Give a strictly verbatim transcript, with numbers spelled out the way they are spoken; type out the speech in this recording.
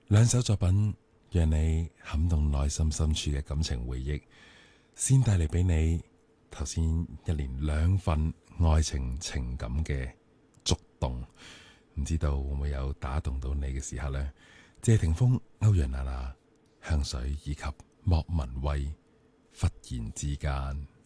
兩首作品讓你撼動內心深處嘅感情回憶，先帶嚟俾你頭先一連兩份愛情情感嘅觸動，唔知道會唔會有打動到你嘅時候呢？謝霆鋒、歐陽娜娜、香水以及莫文蔚，忽然之間。